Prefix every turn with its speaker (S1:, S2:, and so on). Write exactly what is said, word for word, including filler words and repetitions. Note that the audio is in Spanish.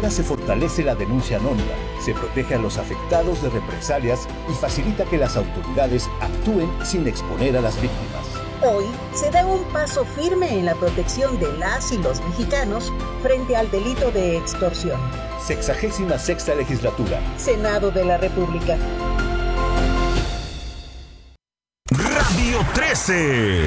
S1: Ahora se fortalece la denuncia anónima, se protege a los afectados de represalias y facilita que las autoridades actúen sin exponer a las víctimas.
S2: Hoy se da un paso firme en la protección de las y los mexicanos frente al delito de extorsión.
S1: Sexagésima sexta legislatura.
S2: Senado de la República.
S3: Radio trece.